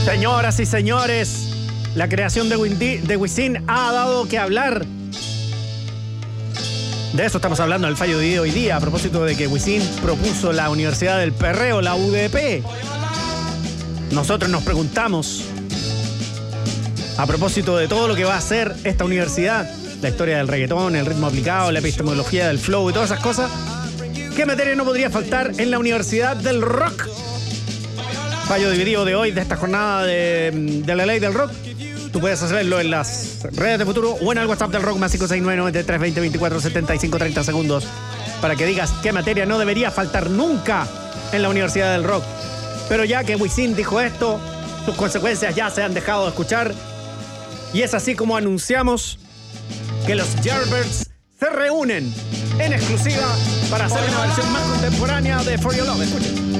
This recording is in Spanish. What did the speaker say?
Señoras y señores, la creación de Wisin ha dado que hablar. De eso estamos hablando en el fallo de hoy día, a propósito de que Wisin propuso la Universidad del Perreo, la UDP. Nosotros nos preguntamos, a propósito de todo lo que va a hacer esta universidad, la historia del reggaetón, el ritmo aplicado, la epistemología del flow y todas esas cosas, ¿qué materia no podría faltar en la Universidad del Rock? Fallo dividido de hoy, de esta jornada de la ley del rock. Tú puedes hacerlo en las redes de Futuro o en el WhatsApp del rock más 569-9320-24-75-30 segundos para que digas qué materia no debería faltar nunca en la Universidad del Rock. Pero ya que Wisin dijo esto, sus consecuencias ya se han dejado de escuchar y es así como anunciamos que los Yardbirds se reúnen en exclusiva para hacer una versión más contemporánea de For Your Love. Escuchen.